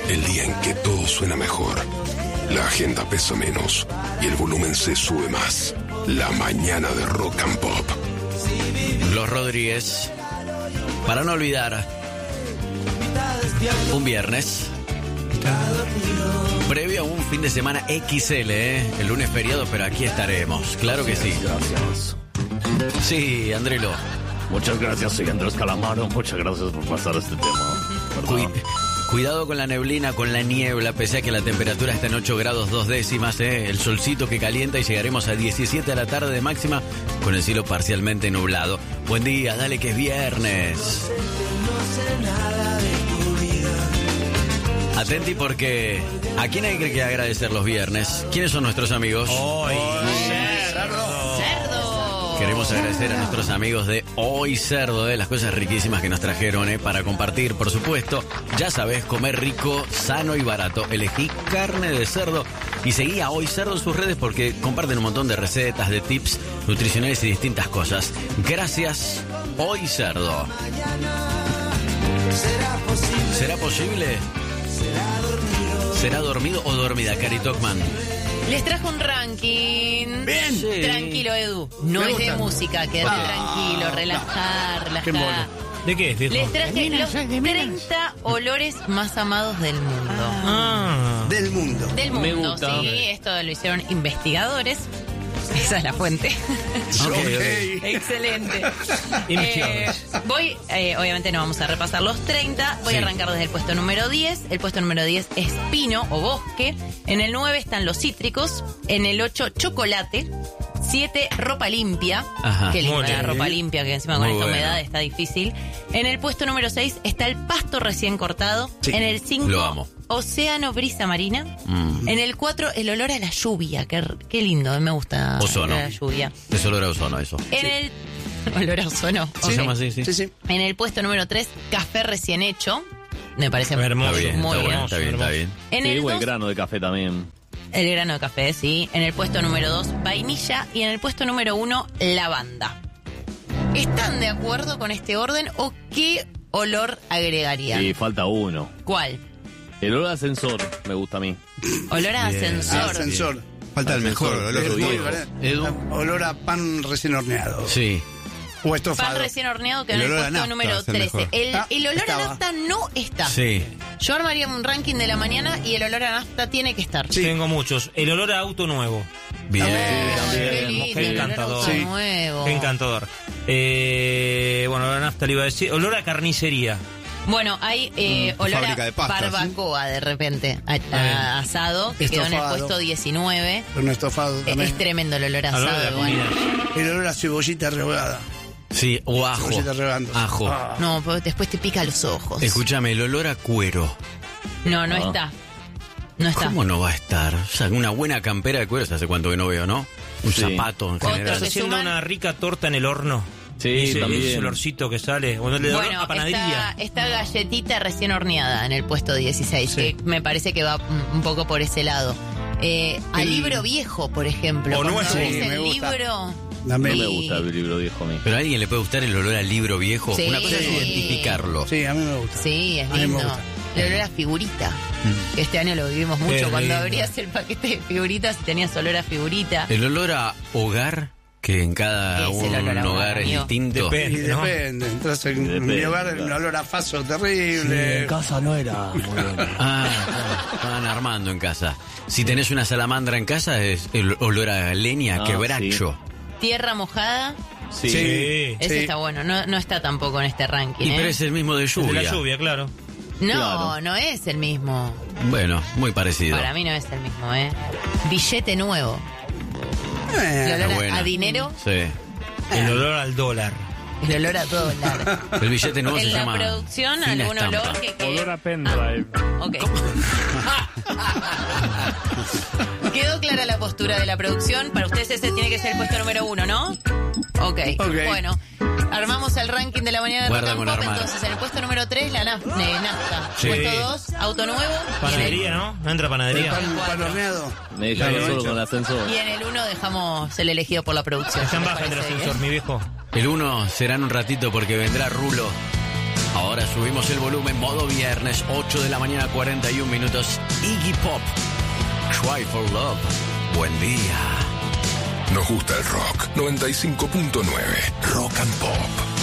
el día en que todo suena mejor, la agenda pesa menos y el volumen se sube más. La mañana de Rock and Pop. Los Rodríguez, para no olvidar, un viernes previo a un fin de semana XL, el lunes feriado, pero aquí estaremos, claro que sí. Gracias. Sí, Andrelo. Muchas gracias, soy Andrés Calamaro. Muchas gracias por pasar este tema. Cuidado con la neblina, con la niebla, pese a que la temperatura está en 8 grados 2 décimas, el solcito que calienta y llegaremos a 17 a la tarde de máxima con el cielo parcialmente nublado. Buen día, dale que es viernes. Atenti porque ¿a quién hay que agradecer los viernes? ¿Quiénes son nuestros amigos? Cerdo. Queremos agradecer a nuestros amigos de Hoy Cerdo, las cosas riquísimas que nos trajeron para compartir, por supuesto. Ya sabes, comer rico, sano y barato. Elegí carne de cerdo y seguí a Hoy Cerdo en sus redes porque comparten un montón de recetas, de tips nutricionales y distintas cosas. Gracias, Hoy Cerdo. ¿Será posible? ¿Será dormido o dormida, Cari Tocman? Les trajo un ranking. Bien. Sí. Tranquilo, Edu. No es de música, quédate tranquilo, relajá. Qué mono. ¿De qué es, viejo? Les traje los 30 olores más amados del mundo. Del mundo. Del Me mundo, gusta. sí. Esto lo hicieron investigadores. Esa es la fuente. Ok. Excelente. Investigadores. Obviamente no vamos a repasar los 30. Voy Sí. a arrancar desde el puesto número 10. El puesto número 10 es pino o bosque. En el 9 están los cítricos. En el 8, chocolate. 7, ropa limpia. Ajá. Qué linda Muy la bien. ropa limpia, que encima con Muy esta bueno. humedad está difícil. En el puesto número 6 está el pasto recién cortado. Sí. En el 5, Lo amo. océano, brisa marina. En el 4, el olor a la lluvia. Qué lindo, me gusta Ozono. el olor a la lluvia. Es olor a ozono eso. En el... olor a ozono. ¿Se llama así? Sí. Sí. En el puesto número 3, café recién hecho. Me parece Hermoso. Está bien, muy está bien. bueno, está bien, está bien. En Sí, el o el 2, grano de café también. el grano de café, sí. En el puesto número 2, vainilla. Y en el puesto número 1, lavanda. ¿Están de acuerdo con este orden o qué olor agregarían? Y falta uno. ¿Cuál? El olor a ascensor me gusta a mí. Olor a ascensor. Ascensor. Falta el mejor olor. Pero Muy viejo. bien. Edu. Olor a pan recién horneado. Sí. O Pan estofado. recién horneado que en El el olor a puesto nafta número es el 13. mejor. El olor Estaba. a nafta no está. Sí. Yo armaría un ranking de la mañana y el olor a nafta tiene que estar. Sí. Tengo muchos. El olor a auto nuevo. Bien. Qué lindo, Qué el olor a encantador. auto Sí. nuevo. Qué encantador. Bueno, olor a nafta le iba a decir. Olor a carnicería. Bueno, hay olor fábrica a de pastas, barbacoa de repente, a asado, que quedó en el Estofado. puesto 19. Un estofado también. Es tremendo el olor a Olor asado. de igual. comida. El olor a cebollita rehogada. Sí, o ajo. Cebollita rebando. Ajo. No, porque después te pica los ojos. Escúchame, el olor a cuero. No Ah. está. No está. ¿Cómo no va a estar? O sea, una buena campera de cuero, ¿hace cuánto que no veo, no? Un Sí. zapato en Otro general. Estás haciendo suman- una rica torta en el horno. Sí, ese también. olorcito que sale. O el olor Bueno, a panadería. está galletita recién horneada en el puesto 16, que me parece que va un poco por ese lado. A libro viejo, por ejemplo. O Cuando nuevo. abrís Sí, me el gusta. libro... También. No me gusta el libro viejo a mí. ¿Pero a alguien le puede gustar el olor al libro viejo? Sí. Una cosa es identificarlo. Sí, a mí me gusta. Sí, es A mí me lindo. gusta. El olor a figurita. Que este año lo vivimos mucho. Qué Cuando lindo. abrías el paquete de figuritas y tenías olor a figurita. El olor a hogar, que en cada Es el olor a un hogar, hogar es amigo. distinto. Y Depende, ¿no? depende. Entonces en Depende, mi hogar claro. un olor a faso terrible. casa no era muy bueno. Ah, estaban armando en casa. Si tenés una salamandra en casa, es el olor a leña, Ah, quebracho. Tierra mojada. Sí. Ese está bueno. No está tampoco en este ranking. Y ¿eh? pero es el mismo de De lluvia. la lluvia, claro. No, Claro. no es el mismo. Bueno, muy parecido. Para mí no es el mismo, ¿eh? Billete nuevo. El olor buena. a dinero. Sí. El olor al dólar. El olor a dólar. El billete nuevo se En la llama producción, fina algún estampa. olor que quede. Olor a pendrive. Ok. Quedó clara la postura de la producción. Para ustedes ese tiene que ser el puesto número 1, ¿no? Ok. Ok. Bueno, armamos el ranking de la mañana de Guarda Rock and con Pop. armar. Entonces, en el puesto número 3, la nafta. Sí. Puesto 2, auto nuevo. Panadería, ¿no? ¿No entra panadería? Pan horneado. Me dejaron Claro, solo hecho. con el ascensor. Y en el 1 dejamos el elegido por la producción. Está en Me baja el parece ascensor, bien. mi viejo. El 1 será en un ratito porque vendrá Rulo Ahora subimos el volumen, modo viernes, 8 de la mañana, 41 minutos. Iggy Pop, Cry for Love. Buen día. Nos gusta el rock. 95.9 Rock and Pop.